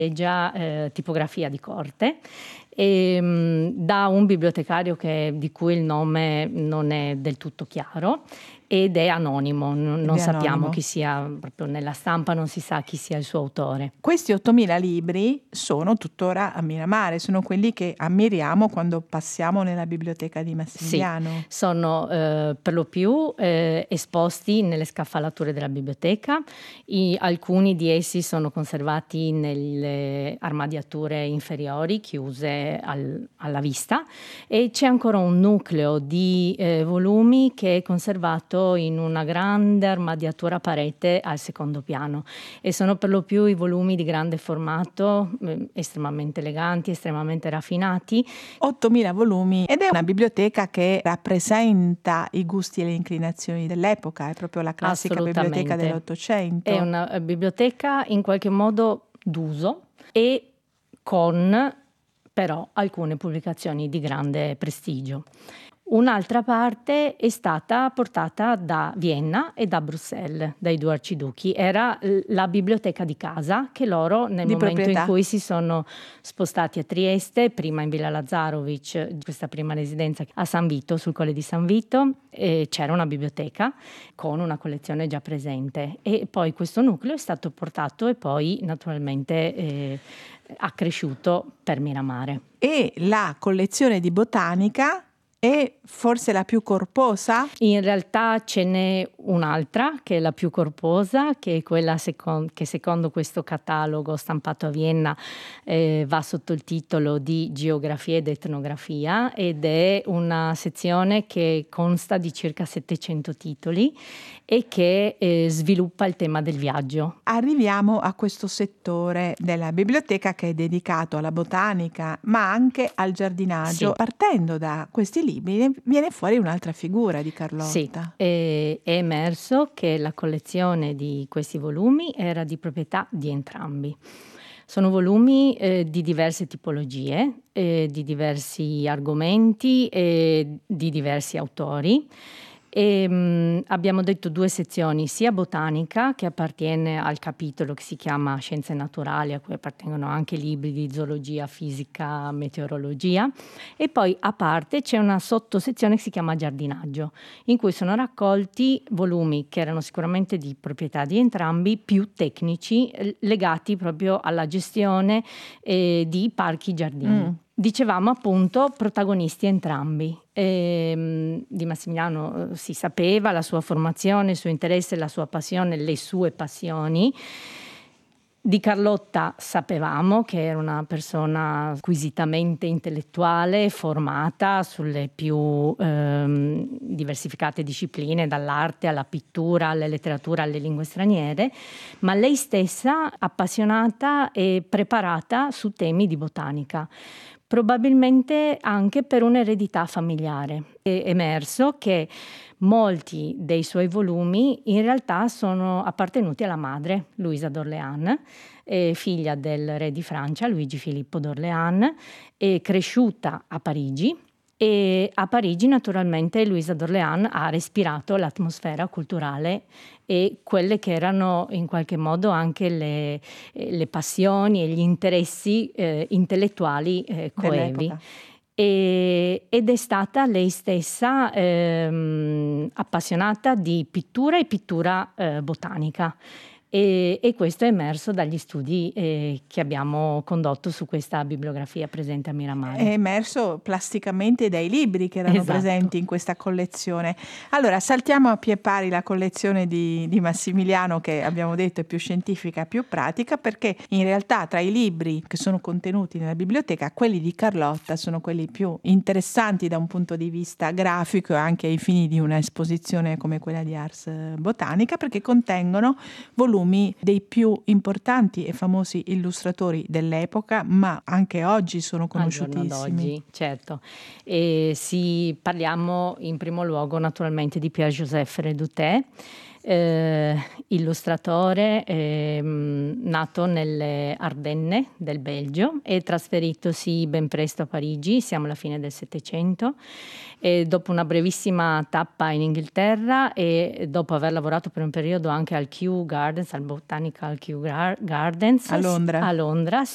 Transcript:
Già tipografia di corte, da un bibliotecario di cui il nome non è del tutto chiaro, ed è anonimo, non sappiamo chi sia, proprio nella stampa non si sa chi sia il suo autore. Questi 8.000 libri sono tuttora a Miramare, sono quelli che ammiriamo quando passiamo nella biblioteca di Massimiliano. Sì, sono per lo più esposti nelle scaffalature della biblioteca, alcuni di essi sono conservati nelle armadiature inferiori chiuse alla vista, e c'è ancora un nucleo di volumi che è conservato in una grande armadiatura a parete al secondo piano, e sono per lo più i volumi di grande formato, estremamente eleganti, estremamente raffinati. 8.000 volumi, ed è una biblioteca che rappresenta i gusti e le inclinazioni dell'epoca, è proprio la classica biblioteca dell'Ottocento. È una biblioteca in qualche modo d'uso e con però alcune pubblicazioni di grande prestigio. Un'altra parte è stata portata da Vienna e da Bruxelles, dai due arciduchi. Era la biblioteca di casa che loro, nel momento in cui si sono spostati a Trieste, prima in Villa Lazzarovic, questa prima residenza a San Vito, sul Colle di San Vito, c'era una biblioteca con una collezione già presente, e poi questo nucleo è stato portato e poi naturalmente accresciuto per Miramare. E la collezione di botanica è forse la più corposa? In realtà ce n'è un'altra che è la più corposa, che è quella che secondo questo catalogo stampato a Vienna va sotto il titolo di Geografia ed Etnografia, ed è una sezione che consta di circa 700 titoli e che sviluppa il tema del viaggio. Arriviamo a questo settore della biblioteca che è dedicato alla botanica, ma anche al giardinaggio. Sì. Partendo da questi libri viene fuori un'altra figura di Carlotta. Sì, è emerso che la collezione di questi volumi era di proprietà di entrambi. Sono volumi di diverse tipologie, di diversi argomenti e di diversi autori. Abbiamo detto 2 sezioni, sia botanica, che appartiene al capitolo che si chiama Scienze Naturali, a cui appartengono anche libri di zoologia, fisica, meteorologia, e poi a parte c'è una sottosezione che si chiama Giardinaggio, in cui sono raccolti volumi che erano sicuramente di proprietà di entrambi, più tecnici, legati proprio alla gestione di parchi giardini. Dicevamo appunto protagonisti entrambi. Di Massimiliano si sapeva la sua formazione, il suo interesse, la sua passione, le sue passioni. Di Carlotta sapevamo che era una persona squisitamente intellettuale, formata sulle più diversificate discipline, dall'arte alla pittura, alla letteratura, alle lingue straniere, ma lei stessa appassionata e preparata su temi di botanica. Probabilmente anche per un'eredità familiare. È emerso che molti dei suoi volumi in realtà sono appartenuti alla madre, Luisa d'Orléans, figlia del re di Francia, Luigi Filippo d'Orléans, cresciuta a Parigi. E a Parigi naturalmente Luisa d'Orléans ha respirato l'atmosfera culturale e quelle che erano in qualche modo anche le passioni e gli interessi intellettuali coevi. Ed è stata lei stessa appassionata di pittura e pittura botanica. E questo è emerso dagli studi che abbiamo condotto su questa bibliografia presente a Miramare. È emerso plasticamente dai libri che erano presenti in questa collezione. Allora, saltiamo a pie pari la collezione di Massimiliano, che abbiamo detto è più scientifica, più pratica, perché in realtà tra i libri che sono contenuti nella biblioteca, quelli di Carlotta sono quelli più interessanti da un punto di vista grafico e anche ai fini di una esposizione come quella di Ars Botanica, perché contengono volumi dei più importanti e famosi illustratori dell'epoca, ma anche oggi sono conosciutissimi. Al giorno d'oggi, certo. E parliamo in primo luogo naturalmente di Pierre-Joseph Redouté, illustratore nato nelle Ardenne del Belgio e trasferitosi ben presto a Parigi, siamo alla fine del Settecento, e dopo una brevissima tappa in Inghilterra e dopo aver lavorato per un periodo anche al Kew Gardens, al Botanical Kew Gardens a Londra,